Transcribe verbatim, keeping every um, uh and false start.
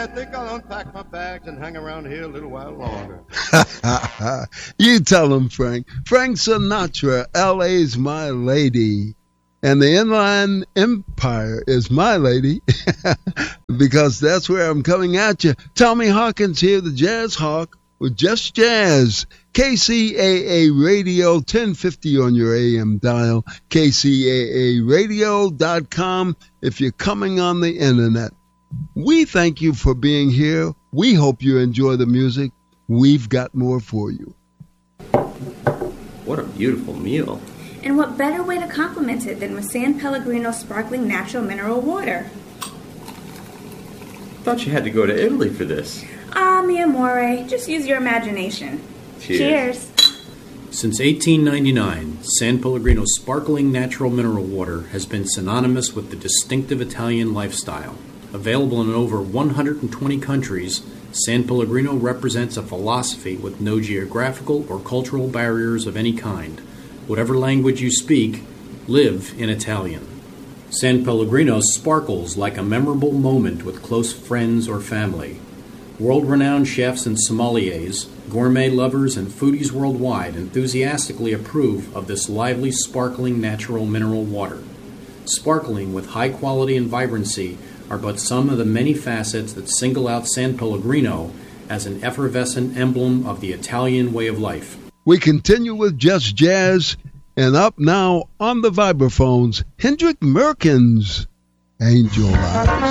I think I'll unpack my bags and hang around here a little while longer. You tell him, Frank. Frank Sinatra, L A's my lady. And the Inland Empire is my lady, because that's where I'm coming at you. Tommy Hawkins here, the Jazz Hawk, with Just Jazz. K C A A Radio, ten fifty on your A M dial, K C A A radio dot com if you're coming on the internet. We thank you for being here. We hope you enjoy the music. We've got more for you. What a beautiful meal. And what better way to compliment it than with San Pellegrino sparkling natural mineral water? Thought you had to go to Italy for this. Ah, mi amore, just use your imagination. Cheers. Cheers. Since eighteen ninety-nine, San Pellegrino sparkling natural mineral water has been synonymous with the distinctive Italian lifestyle. Available in over one hundred twenty countries, San Pellegrino represents a philosophy with no geographical or cultural barriers of any kind. Whatever language you speak, live in Italian. San Pellegrino sparkles like a memorable moment with close friends or family. World-renowned chefs and sommeliers, gourmet lovers, and foodies worldwide enthusiastically approve of this lively, sparkling natural mineral water. Sparkling with high quality and vibrancy are but some of the many facets that single out San Pellegrino as an effervescent emblem of the Italian way of life. We continue with Just Jazz, and up now on the vibraphones, Hendrik Merkins, Angel Eyes.